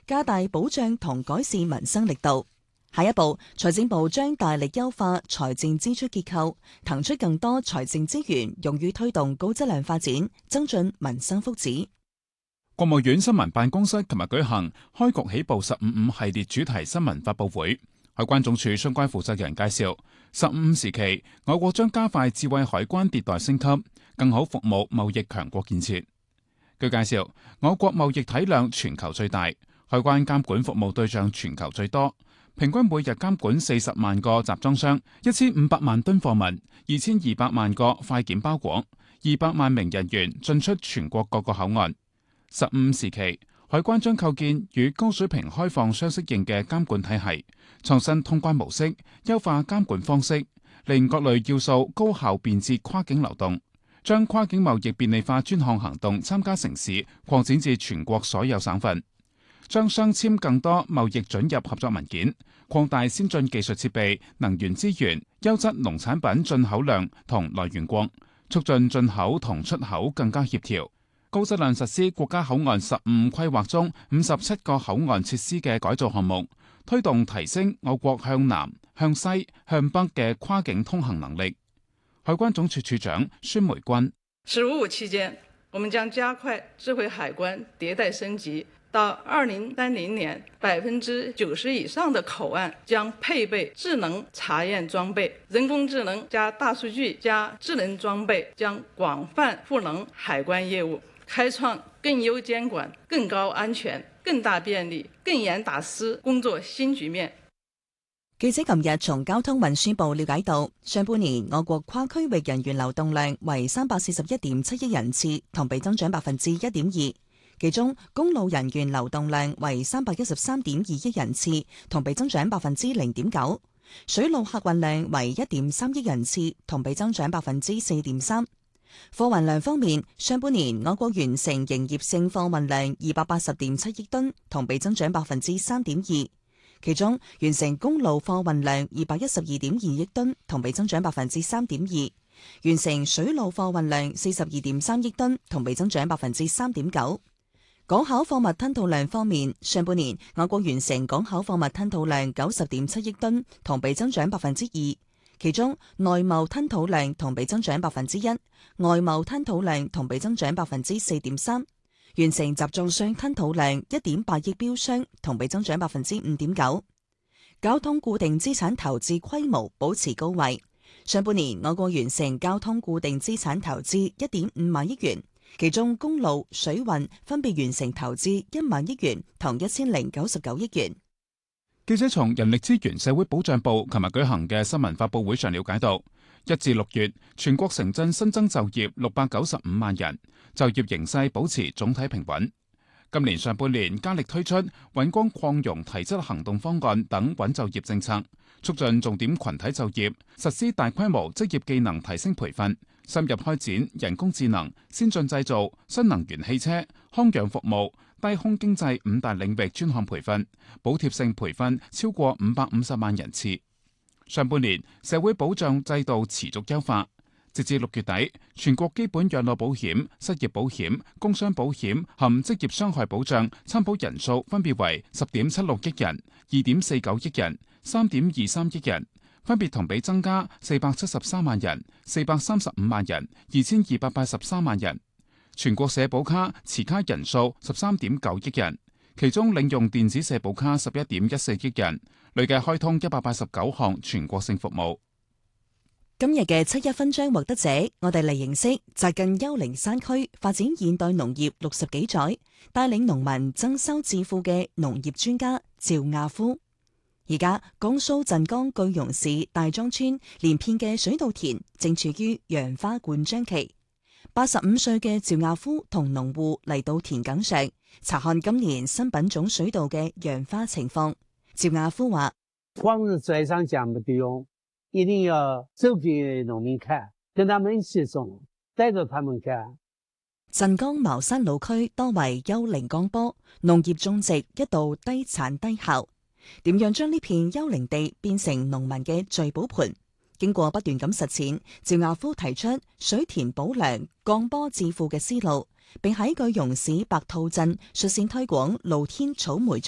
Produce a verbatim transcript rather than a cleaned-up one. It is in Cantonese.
加大保障同改善民生力度。下一步，財政部將大力優化財政支出結構，騰出更多財政資源，用於推動高質量發展，增進民生福祉。 國務院新聞辦公室琴日舉行開局起步十五五系列主題新聞發佈會，海關總署相關負責人介紹，十五五時期，我國將加快智慧海關迭代升級，更好服務貿易強國建設。據介紹，我國貿易體量全球最大，海關監管服務對象全球最多。平均每日監管四十萬個集裝箱、一千五百萬噸貨物、二千二百萬個快件包裹、二百萬名人員進出全國各個口岸。十五時期，海關將構建與高水平開放相適應嘅監管體系，創新通關模式，優化監管方式，令各類要素高效便捷跨境流動，將跨境貿易便利化專項行動參加城市擴展至全國所有省份。將商簽更多貿易准入合作文件，擴大先進技術設備、能源資源、優質農產品進口量同來源國，促進進口同出口更加協調，高質量實施國家口岸十五規劃中五十七個口岸設施嘅改造項目，推動提升我國向南、向西、向北嘅跨境通行能力。海關總署署長孫梅君： 十五五期間，我們將加快智慧海關迭代升級。到二零三零年，百分之九十以上的口岸將配備智能查驗裝備，人工智能加大數據加智能裝備將廣泛賦能海關業務，開創更優監管、更高安全、更大便利、更嚴打私工作新局面。 記者琴日從交通運輸部了解到，上半年我國跨區域人員流動量為三百四十一點七億人次，同比增長百分之一點二。其中，公路人員流動量為三百一十三點二億人次，同比增長百分之零點九；水路客運量為一點三億人次，同比增長百分之四點三。貨運量方面，上半年我國完成營業性貨運量二百八十點七億噸，同比增長百分之三點二。其中，完成公路貨運量二百一十二點二億噸，同比增長百分之三點二；完成水路貨運量四十二點三億噸，同比增長百分之三點九。港口貨物吞吐量方面，上半年我國完成港口貨物吞吐量九十點七億噸，同比增長百分之二。其中內貿吞吐量同比增長百分之一，外貿吞吐量同比增長百分之四點三。完成集裝箱吞吐量一點八億標箱，同比增長百分之五點九。交通固定資產投資規模保持高位，上半年我國完成交通固定資產投資一點五萬億元。其中公路、水運分別完成投資一萬億元同一千零九十九億元。 記者從人力資源社會保障部琴日舉行嘅新聞發佈會上了解到，一至六月全國城鎮新增就業六百九十五萬人，就業形勢保持總體平穩。今年上半年加力推出穩工擴容提質行動方案等穩就業政策，促進重點群體就業，實施大規模職業技能提升培訓，深入開展人工智能、先進製造、新能源汽車、康養服務、低空經濟五大領域專項培訓，補貼性培訓超過五百五十萬人次。上半年社會保障制度持續優化，截至六月底，全國基本養老保險、失業保險、工傷保險含職業傷害保障參保人數分別為十點七六億人、二點四九億人、三點二三億人，分別同比增加四百七十三萬人、四百三十五萬人、二千二百八十三萬人。全國社保卡持卡人數十三點九億人，其中領用電子社保卡十一點一四億人，累計開通一百八十九項全國性服務。 今日嘅七一勳章獲得者，我哋嚟認識扎根丘陵山區發展現代農業六十幾載，帶領農民增收致富嘅農業專家趙亞夫。而家江蘇鎮江句容市大莊村連片嘅水稻田正處於楊花灌漿期。八十五歲嘅趙亞夫同農戶嚟到田埂上查看今年新品種水稻嘅楊花情況。趙亞夫話： 光是栽上講不得用，一定要走給農民看，跟他們一起種，帶着他們看。 鎮江茅山老區多為丘陵江坡，農業種植一度低產低效。點樣將呢片丘陵地變成農民嘅聚寶盆？經過不斷咁實踐，趙亞夫提出水田保良、降坡致富嘅思路，並喺句容市白兔鎮率先推廣露天草莓